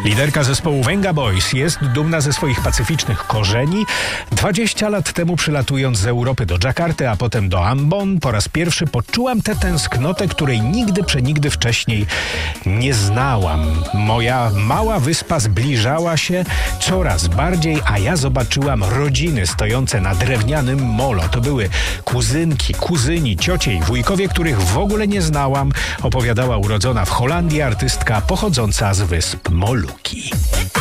Liderka zespołu Venga Boys jest dumna ze swoich pacyficznych korzeni. 20 lat temu, przylatując z Europy do Dżakarty, a potem do Ambon, po raz pierwszy poczułam tę tęsknotę, której nigdy wcześniej nie znałam. Moja mała wyspa zbliżała się coraz bardziej, a ja zobaczyłam rodziny stojące na drewnianym molo. To były kuzynki, kuzyni, ciocie i wujkowie, których w ogóle nie znałam, opowiadała urodzona w Holandii artystka pochodząca z wysp Moluki.